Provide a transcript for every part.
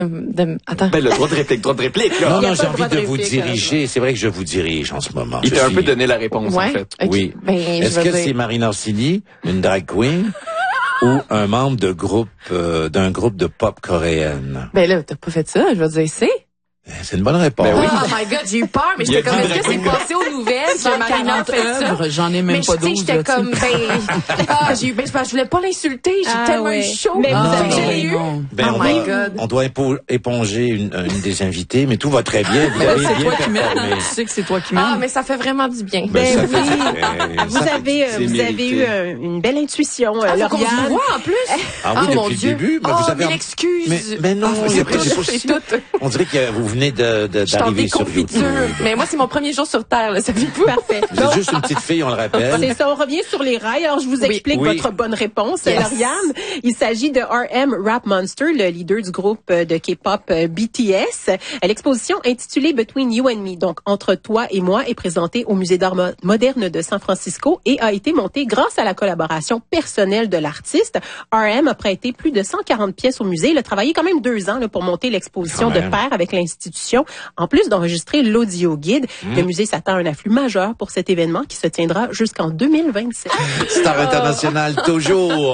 Attends. Ben, le droit de réplique, là. Non, j'ai envie de vous diriger. C'est vrai que je vous dirige en ce moment. Il t'a un peu donné la réponse, en fait. Okay. Oui. Ben, Est-ce que c'est Marina Orsini, une drag queen, ou un membre de groupe, d'un groupe de pop coréenne? Ben là, t'as pas fait ça, je vais te dire c'est. C'est une bonne réponse. Ben oui. Oh my God, j'ai eu peur, mais j'étais comme, est-ce que c'est passé aux nouvelles que Marina a fait ça? J'en ai même Mais pas tu sais, 12. j'étais comme, j'ai eu, je voulais pas l'insulter, j'ai tellement eu chaud. Mais vous avez eu. Ben, Oh my God. on doit éponger une des invitées, mais tout va très bien. Vous avez C'est bien toi qui mènes, performé. tu sais que c'est toi qui mènes. Ah, mais ça fait vraiment du bien. Ben, ça oui. fait- Vous ça- avez c'est eu mérité. une belle intuition, Faut qu'on se Lauriane. voit en plus. Ah oui, mon depuis Dieu. le début. Mais vous avez mille excuses. Mais non, Ah, il y a pas de c'est souci. tout. On dirait que vous venez Je suis en d'arriver sur déconfiture. YouTube. Mais moi, c'est mon premier jour sur Terre, là, savez-vous? Parfait. Vous êtes juste une petite fille, on le rappelle. C'est ça, on revient sur les rails. Alors, je vous explique Oui. votre bonne réponse, Yes. Lauriane. Il s'agit de RM Rap Monster, le leader du groupe de K-pop BTS. L'exposition intitulée Between You and Me, donc Entre toi et moi, est présentée au Musée d'art moderne de San Francisco et a été montée grâce à la collaboration personnelle de l'artiste. RM a prêté plus de 140 pièces au musée. Il a travaillé quand même 2 ans là, pour monter l'exposition Quand de même. pair avec l'institution, en plus d'enregistrer l'audio guide. Le musée s'attend à un afflux majeur pour cet événement qui se tiendra jusqu'en 2027. Star international toujours.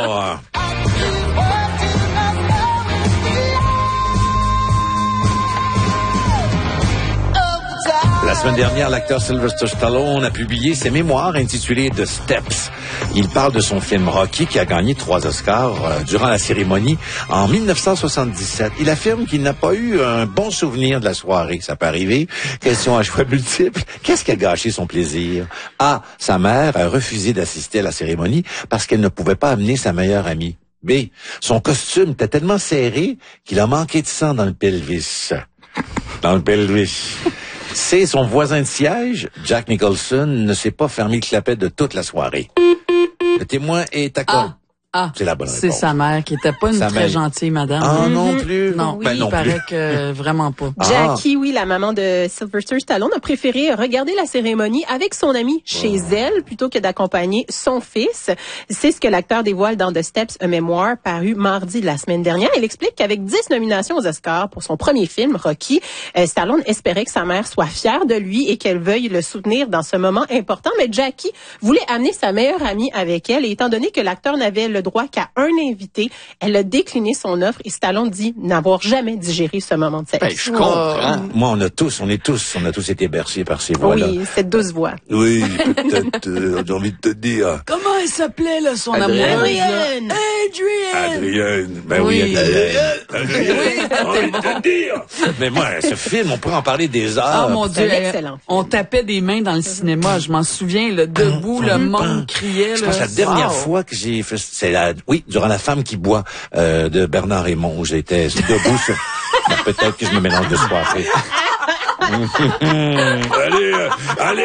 La semaine dernière, l'acteur Sylvester Stallone a publié ses mémoires intitulées The Steps. Il parle de son film Rocky qui a gagné 3 Oscars durant la cérémonie en 1977. Il affirme qu'il n'a pas eu un bon souvenir de la soirée. Ça peut arriver. Question à choix multiples. Qu'est-ce qui a gâché son plaisir? A. Sa mère a refusé d'assister à la cérémonie parce qu'elle ne pouvait pas amener sa meilleure amie. B. Son costume était tellement serré qu'il a manqué de sang dans le pelvis. Dans le pelvis. C'est son voisin de siège, Jack Nicholson, ne s'est pas fermé le clapet de toute la soirée. Le témoin est accordé. C'est la bonne réponse. C'est sa mère qui était pas une Sa très mère. gentille madame. Ah, non plus? Non, Ben, non il paraît plus. que vraiment pas. Jackie, oui, la maman de Sylvester Stallone, a préféré regarder la cérémonie avec son ami chez elle plutôt que d'accompagner son fils. C'est ce que l'acteur dévoile dans The Steps, a Memoir, paru mardi de la semaine dernière. Il explique qu'avec 10 nominations aux Oscars pour son premier film, Rocky, Stallone espérait que sa mère soit fière de lui et qu'elle veuille le soutenir dans ce moment important. Mais Jackie voulait amener sa meilleure amie avec elle et étant donné que l'acteur n'avait le droit qu'à un invité, elle a décliné son offre et Stallone dit n'avoir jamais digéré ce moment de sexe. Ben, je comprends. Moi, on a tous été bercés par ces voix-là. Oui, cette douce voix. Oui, peut-être, j'ai envie de te dire. Comment elle s'appelait là son Adrienne. amoureuse? Adrienne. Adrienne. Ben oui, Oui. Adrienne. J'ai envie de te dire. Mais moi, ce film, on pourrait en parler des heures. Ah mon C'est Dieu, un excellent film. on tapait des mains dans le cinéma. Je m'en souviens, le debout, le monde criait. Je pense que la dernière fois que j'ai fait, durant La femme qui boit, de Bernard Raymond, où j'étais debout sur, peut-être que je me mélange de soirée. Allez,